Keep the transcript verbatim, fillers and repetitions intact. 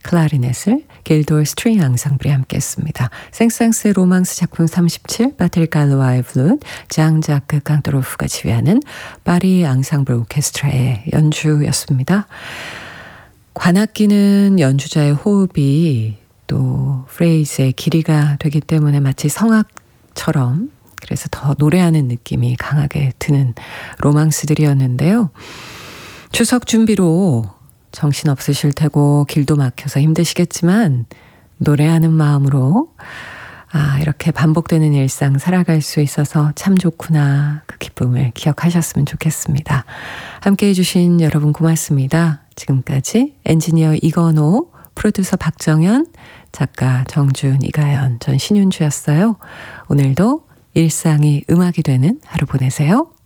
클라리넷을 길돌 스트링 앙상블이 함께했습니다. 생상스의 로망스 작품 삼십칠, 바틀 갈로아의 블루, 장자크 깡도로프가 지휘하는 파리 앙상블 오케스트라의 연주였습니다. 관악기는 연주자의 호흡이 또 프레이즈의 길이가 되기 때문에 마치 성악처럼, 그래서 더 노래하는 느낌이 강하게 드는 로망스들이었는데요. 추석 준비로 정신없으실 테고 길도 막혀서 힘드시겠지만 노래하는 마음으로 아, 이렇게 반복되는 일상 살아갈 수 있어서 참 좋구나, 그 기쁨을 기억하셨으면 좋겠습니다. 함께해 주신 여러분 고맙습니다. 지금까지 엔지니어 이건호, 프로듀서 박정현, 작가 정준, 이가연, 전 신윤주였어요. 오늘도 일상이 음악이 되는 하루 보내세요.